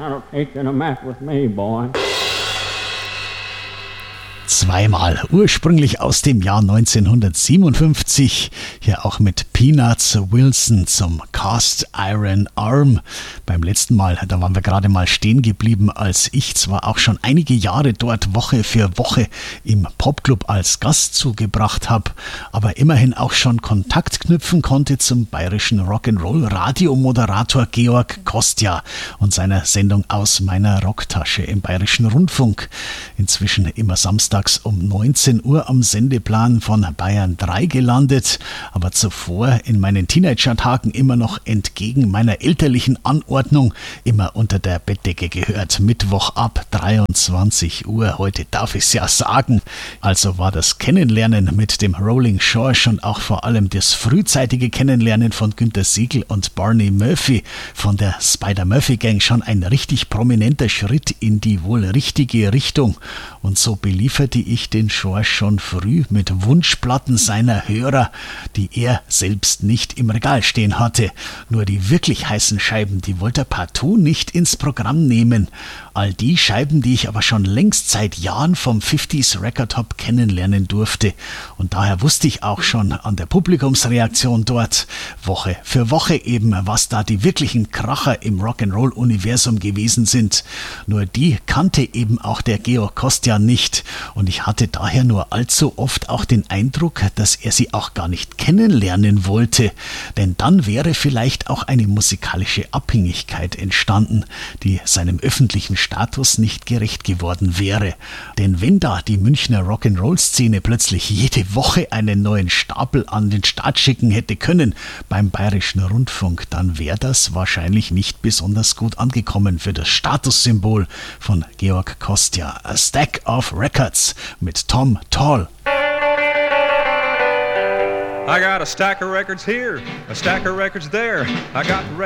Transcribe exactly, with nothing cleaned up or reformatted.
That'll teach you to mess with me, boy. Zweimal, ursprünglich aus dem Jahr neunzehnhundertsiebenundfünfzig, hier auch mit Peanuts Wilson zum Cast Iron Arm. Beim letzten Mal, da waren wir gerade mal stehen geblieben, als ich zwar auch schon einige Jahre dort Woche für Woche im Popclub als Gast zugebracht habe, aber immerhin auch schon Kontakt knüpfen konnte zum bayerischen Rock'n'Roll-Radiomoderator Georg Kostja und seiner Sendung Aus meiner Rocktasche im Bayerischen Rundfunk. Inzwischen immer Samstag um neunzehn Uhr am Sendeplan von Bayern drei gelandet, aber zuvor in meinen Teenager-Tagen immer noch entgegen meiner elterlichen Anordnung immer unter der Bettdecke gehört. Mittwoch ab dreiundzwanzig Uhr, heute darf ich es ja sagen. Also war das Kennenlernen mit dem Rolling George und auch vor allem das frühzeitige Kennenlernen von Günter Siegel und Barney Murphy von der Spider-Murphy-Gang schon ein richtig prominenter Schritt in die wohl richtige Richtung. Und so belieferte ich den George schon früh mit Wunschplatten seiner Hörer, die er selbst nicht im Regal stehen hatte. Nur die wirklich heißen Scheiben, die wollte er partout nicht ins Programm nehmen. All die Scheiben, die ich aber schon längst seit Jahren vom fünfziger Record Hop kennenlernen durfte. Und daher wusste ich auch schon an der Publikumsreaktion dort, Woche für Woche eben, was da die wirklichen Kracher im Rock'n'Roll-Universum gewesen sind. Nur die kannte eben auch der Georg Kostja nicht. Und ich hatte daher nur allzu oft auch den Eindruck, dass er sie auch gar nicht kennenlernen wollte. Denn dann wäre vielleicht auch eine musikalische Abhängigkeit entstanden, die seinem öffentlichen Status nicht gerecht geworden wäre. Denn wenn da die Münchner Rock'n'Roll-Szene plötzlich jede Woche einen neuen Stapel an den Start schicken hätte können beim Bayerischen Rundfunk, dann wäre das wahrscheinlich nicht besonders gut angekommen für das Statussymbol von Georg Kostja. A Stack of Records mit Tom Tall. I got a stack of records here, a stack of records there. I got